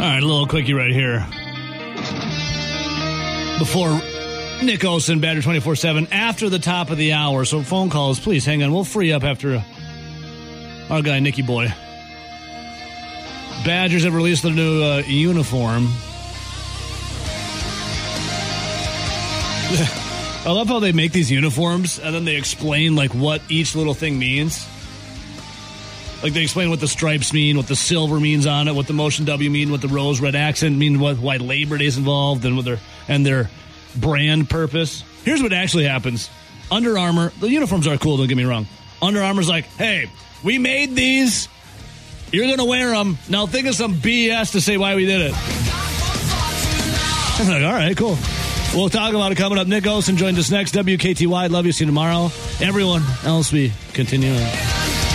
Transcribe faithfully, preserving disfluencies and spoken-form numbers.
right, a little quickie right here. Before Nick Olson, Badger twenty-four seven, after the top of the hour. So phone calls, please hang on. We'll free up after our guy, Nicky Boy. Badgers have released their new uh, uniform. I love how they make these uniforms and then they explain like what each little thing means. Like they explain what the stripes mean, what the silver means on it, what the motion W mean, what the rose red accent mean, what why Labor Day's involved, and what their and their brand purpose. Here's what actually happens. Under Armour, the uniforms are cool, don't get me wrong. Under Armour's like, hey, we made these. You're going to wear them. Now think of some B S to say why we did it. I'm like, all right, cool. We'll talk about it coming up. Nick Olson joined us next. W K T Y, love you. See you tomorrow. Everyone else, we continue.